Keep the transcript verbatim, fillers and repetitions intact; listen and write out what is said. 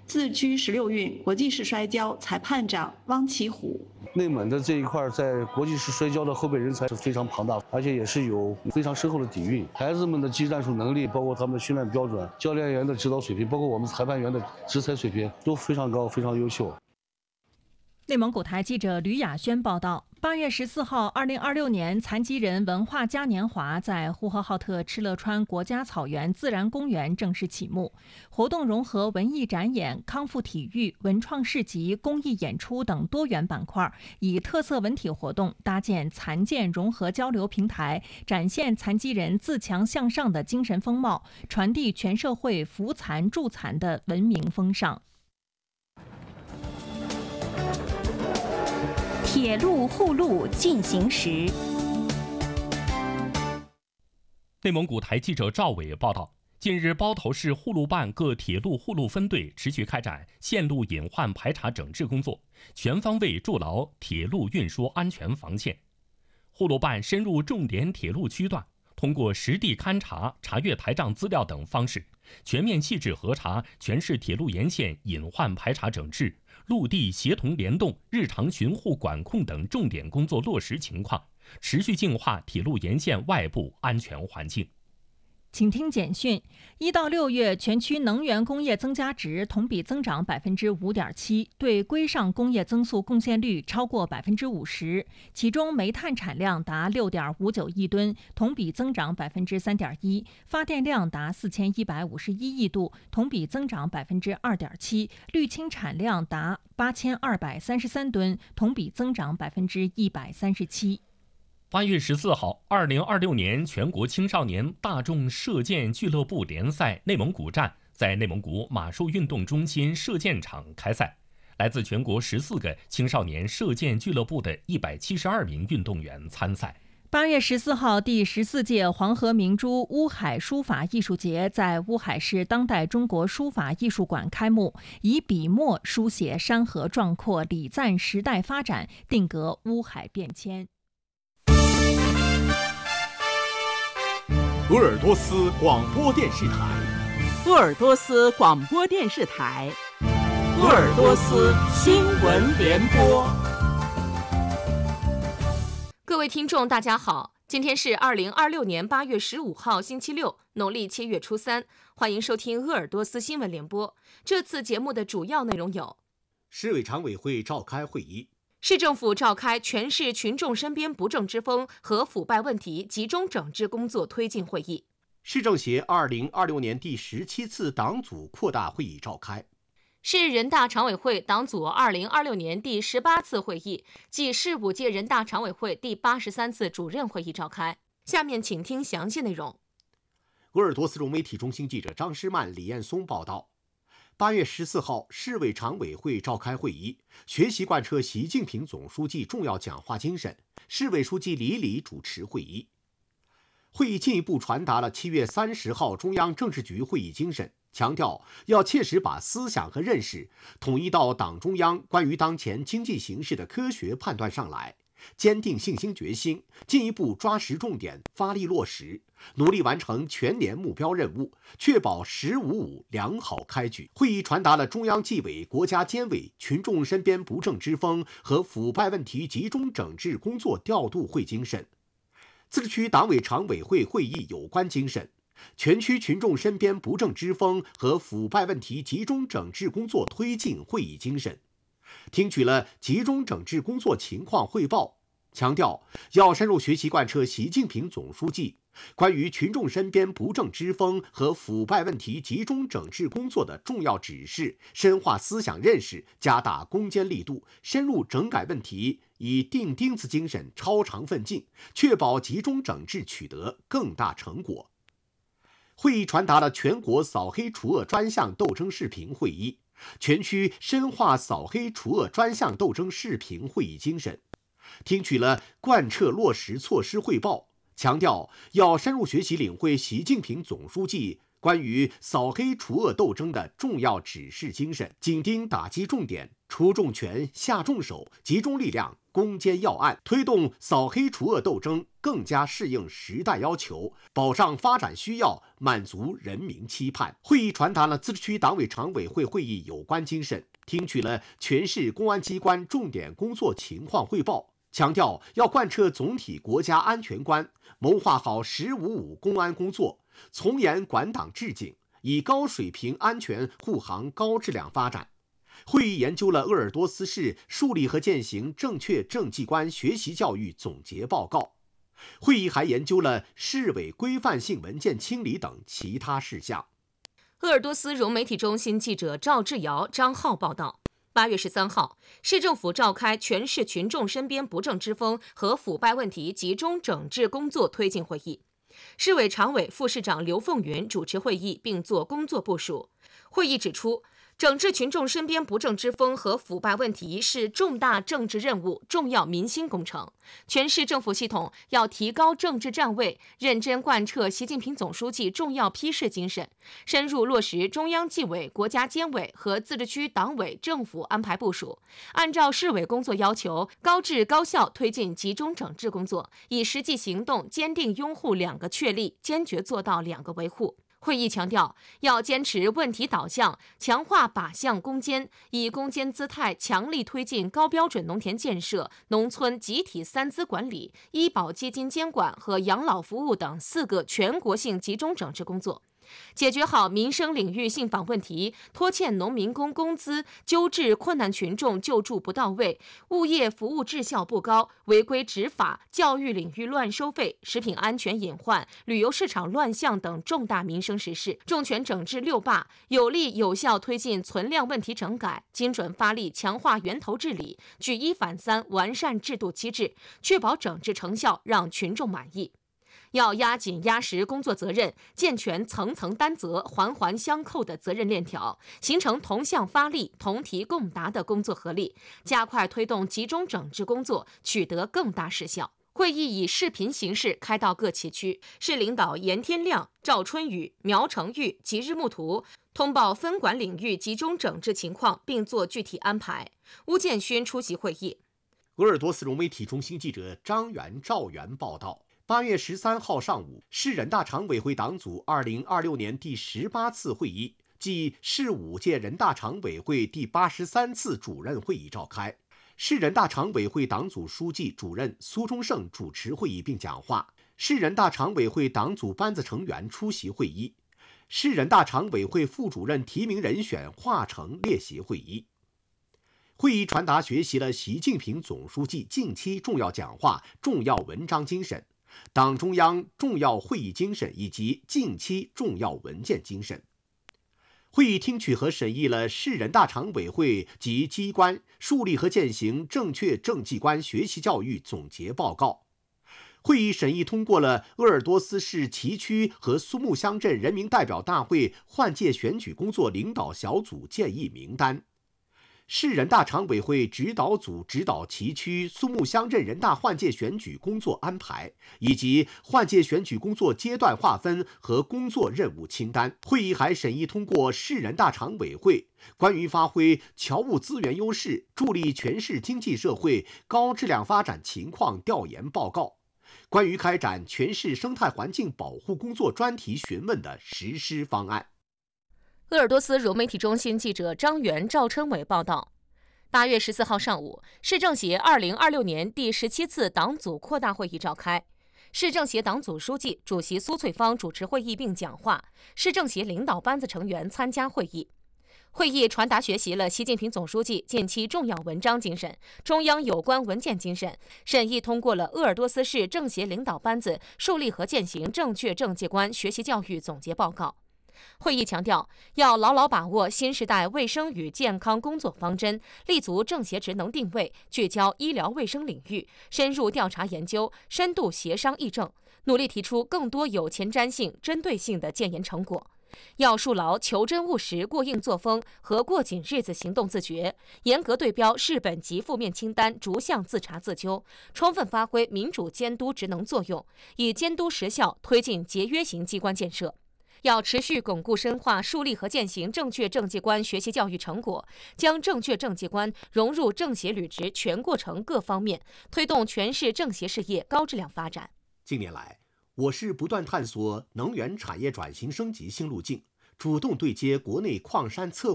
自居十六运国际市摔跤裁判长汪其虎。 内蒙的这一块在国际式摔跤的后备人才是非常庞大，而且也是有非常深厚的底蕴。孩子们的技战术能力，包括他们的训练标准、教练员的指导水平，包括我们裁判员的执裁水平都非常高，非常优秀。 内蒙古台记者吕雅轩报道，八月十四号，二零二六年残疾人文化嘉年华在呼和浩特敕勒川国家草原自然公园正式启幕。活动融合文艺展演、康复体育、文创市集、公益演出等多元板块，以特色文体活动搭建残健融合交流平台，展现残疾人自强向上的精神风貌，传递全社会扶残助残的文明风尚。 铁路护路进行时， 内蒙古台记者赵伟报道，近日包头市护路办各铁路护路分队持续开展线路隐患排查整治工作，全方位筑牢铁路运输安全防线。护路办深入重点铁路区段，通过实地勘查、查阅台账资料等方式，全面细致核查全市铁路沿线隐患排查整治、陆地协同联动、日常巡护管控等重点工作落实情况，持续净化铁路沿线外部安全环境。 请听简讯：一到六月，全区能源工业增加值同比增长百分之五点七，对规上工业增速贡献率超过百分之五十。其中，煤炭产量达六点五九亿吨，同比增长百分之三点一；发电量达四千一百五十一亿度，同比增长百分之二点七；氯氢产量达八千二百三十三吨，同比增长百分之一百三十七。 八月十四号，二零二六年全国青少年大众射箭俱乐部联赛内蒙古站在内蒙古马术运动中心射箭场开赛，来自全国十四个青少年射箭俱乐部的一百七十二名运动员参赛。 八月十四号，第十四届黄河明珠乌海书法艺术节在乌海市当代中国书法艺术馆开幕，以笔墨书写山河壮阔，礼赞时代发展，定格乌海变迁。 鄂尔多斯广播电视台， 鄂尔多斯广播电视台，鄂尔多斯新闻联播。 各位听众，大家好，今天是二零二六年八月十五号，星期六，农历七月初三，欢迎收听鄂尔多斯新闻联播。这次节目的主要内容有： 市委常委会召开会议。 市政府召开全市群众身边不正之风和腐败问题集中整治工作推进会议。 市政协二零二六年第十七次党组扩大会议召开。 市人大常委会党组二零二六年第十八次会议暨市五届人大常委会第八十三次主任会议召开。下面请听详细内容。 鄂尔多斯融媒体中心记者张诗曼、李彦松报道。八月十四号，市委常委会召开会议，学习贯彻习近平总书记重要讲话精神。市委书记李礼主持会议。会议进一步传达了七月三十号中央政治局会议精神，强调要切实把思想和认识统一到党中央关于当前经济形势的科学判断上来，坚定信心决心，进一步抓实重点，发力落实，努力完成全年目标任务，确保“十五五”良好开局。会议传达了中央纪委、国家监委群众身边不正之风和腐败问题集中整治工作调度会精神，自治区党委常委会会议有关精神，全区群众身边不正之风和腐败问题集中整治工作推进会议精神，听取了集中整治工作情况汇报，强调要深入学习贯彻习近平总书记关于群众身边不正之风和腐败问题集中整治工作的重要指示，深化思想认识，加大攻坚力度，深入整改问题，以钉钉子精神超常奋进，确保集中整治取得更大成果。会议传达了全国扫黑除恶专项斗争视频会议，全区深化扫黑除恶专项斗争视频会议精神，听取了贯彻落实措施汇报，强调要深入学习领会习近平总书记关于扫黑除恶斗争的重要指示精神，紧盯打击重点，出重拳下重手，集中力量攻坚要案，推动扫黑除恶斗争更加适应时代要求，保障发展需要，满足人民期盼。会议传达了自治区党委常委会会议有关精神，听取了全市公安机关重点工作情况汇报，强调要贯彻总体国家安全观，谋划好“十五五”公安工作，从严管党治警，以高水平安全护航高质量发展。会议研究了鄂尔多斯市树立和践行正确政绩观学习教育总结报告。会议还研究了市委规范性文件清理等其他事项。 鄂尔多斯融媒体中心记者赵志尧、张浩报道。八月十三号，市政府召开全市群众身边不正之风和腐败问题集中整治工作推进会议。市委常委、副市长刘凤云主持会议并作工作部署。会议指出，整治群众身边不正之风和腐败问题是重大政治任务、重要民心工程。全市政府系统要提高政治站位，认真贯彻习近平总书记重要批示精神，深入落实中央纪委、国家监委和自治区党委政府安排部署，按照市委工作要求，高质高效推进集中整治工作，以实际行动坚定拥护两个确立，坚决做到两个维护。会议强调，要坚持问题导向，强化靶向攻坚，以攻坚姿态强力推进高标准农田建设、农村集体三资管理、医保基金监管和养老服务等四个全国性集中整治工作。解决好民生领域信访问题，拖欠农民工工资、纠治困难群众救助不到位、物业服务质效不高、违规执法、教育领域乱收费、食品安全隐患、旅游市场乱象等重大民生实事，重拳整治六罢，有力有效推进存量问题整改，精准发力强化源头治理，举一反三完善制度机制，确保整治成效让群众满意。要压紧压实工作责任，健全层层担责、环环相扣的责任链条，形成同向发力、同题共答的工作合力，加快推动集中整治工作，取得更大实效。会议以视频形式开到各旗区，市领导严天亮、赵春雨、苗成玉即日木图，通报分管领域集中整治情况，并做具体安排。邬建勋出席会议。 鄂尔多斯融媒体中心记者张元、赵元报道。八月十三号上午，市人大常委会党组二零二六年第十八次会议暨市五届人大常委会第八十三次主任会议召开。市人大常委会党组书记、主任苏忠胜主持会议并讲话。市人大常委会党组班子成员出席会议。市人大常委会副主任提名人选华成列席会议。会议传达学习了习近平总书记近期重要讲话、重要文章精神，党中央重要会议精神以及近期重要文件精神。会议听取和审议了市人大常委会及机关树立和践行正确政绩观学习教育总结报告。会议审议通过了鄂尔多斯市旗区和苏木乡镇人民代表大会换届选举工作领导小组建议名单。市人大常委会指导组指导旗区、苏木乡镇人大换届选举工作安排，以及换届选举工作阶段划分和工作任务清单。会议还审议通过市人大常委会关于发挥侨务资源优势，助力全市经济社会高质量发展情况调研报告，关于开展全市生态环境保护工作专题询问的实施方案。 鄂尔多斯融媒体中心记者张元、赵春伟报道。八月十四号上午，市政协二零二六年第十七次党组扩大会议召开。市政协党组书记、主席苏翠芳主持会议并讲话，市政协领导班子成员参加会议。会议传达学习了习近平总书记近期重要文章精神、中央有关文件精神，审议通过了鄂尔多斯市政协领导班子树立和践行正确政绩观学习教育总结报告。会议强调，要牢牢把握新时代卫生与健康工作方针，立足政协职能定位，聚焦医疗卫生领域，深入调查研究，深度协商议政，努力提出更多有前瞻性、针对性的建言成果。要树牢求真务实过硬作风和过紧日子行动自觉，严格对标市本级负面清单，逐项自查自纠，充分发挥民主监督职能作用，以监督实效推进节约型机关建设。 要持续巩固深化、树立和践行正确政界观学习教育成果，将正确政界观融入政协履职全过程各方面，推动全市政协事业高质量发展。 近年来，我市不断探索能源产业转型升级新路径，主动对接国内矿山测绘